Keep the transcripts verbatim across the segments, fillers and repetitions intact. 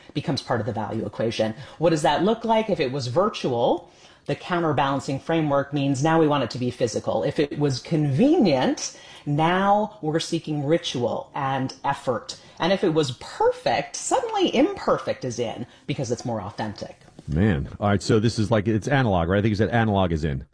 becomes part of the value equation. What does that look like? If it was virtual, the counterbalancing framework means now we want it to be physical. If it was convenient, now we're seeking ritual and effort. And if it was perfect, suddenly imperfect is in because it's more authentic. Man. All right. So this is like, it's analog, right? I think you said analog is in.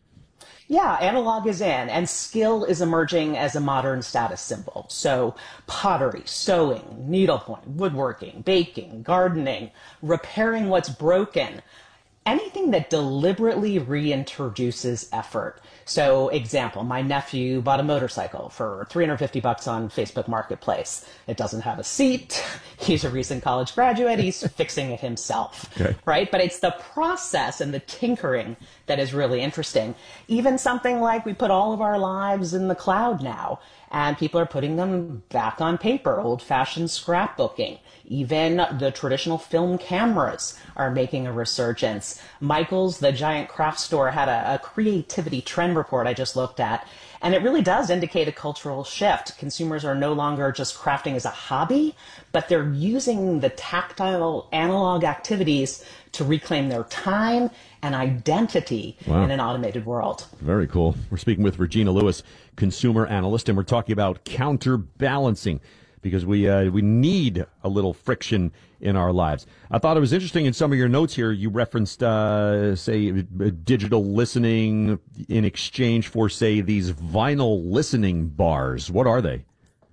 Yeah, analog is in, and skill is emerging as a modern status symbol. So pottery, sewing, needlepoint, woodworking, baking, gardening, repairing what's broken, anything that deliberately reintroduces effort. So example, my nephew bought a motorcycle for three hundred fifty bucks on Facebook Marketplace. It doesn't have a seat. He's a recent college graduate. He's fixing it himself, okay. Right? But it's the process and the tinkering that is really interesting. Even something like we put all of our lives in the cloud now, and people are putting them back on paper, old-fashioned scrapbooking. Even the traditional film cameras are making a resurgence. Michael's, the giant craft store, had a, a creativity trend report I just looked at, and it really does indicate a cultural shift. Consumers are no longer just crafting as a hobby, but they're using the tactile analog activities to reclaim their time and identity wow. in an automated world. Very cool. We're speaking with Regina Lewis, consumer analyst, and we're talking about counterbalancing because we uh, we need a little friction in our lives. I thought it was interesting in some of your notes here, you referenced, uh, say, digital listening in exchange for, say, these vinyl listening bars. What are they?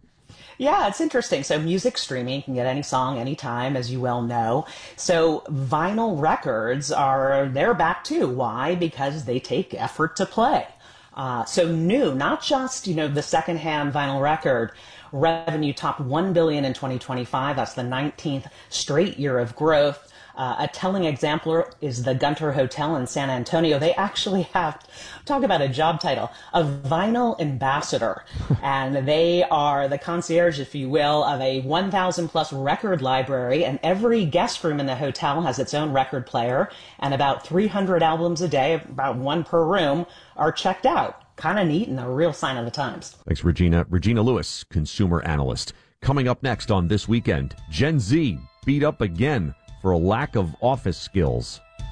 Yeah, it's interesting. So music streaming, you can get any song anytime, as you well know. So vinyl records are, they're back too. Why? Because they take effort to play. Uh, so new, not just, you know, the secondhand vinyl record. Revenue topped one billion dollars in twenty twenty-five. That's the nineteenth straight year of growth. Uh, a telling example is the Gunter Hotel in San Antonio. They actually have, talk about a job title, a vinyl ambassador. And they are the concierge, if you will, of a one thousand plus record library. And every guest room in the hotel has its own record player. And about three hundred albums a day, about one per room, are checked out. Kind of neat and a real sign of the times. Thanks, Regina. Regina Lewis, consumer analyst. Coming up next on This Weekend, Gen Z beat up again for a lack of office skills.